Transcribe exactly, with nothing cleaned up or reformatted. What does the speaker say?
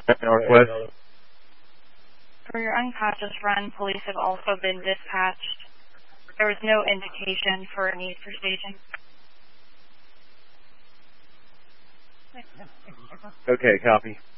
Northwest. For your unconscious run, police have also been dispatched. There was no indication for a need for staging. Okay, copy.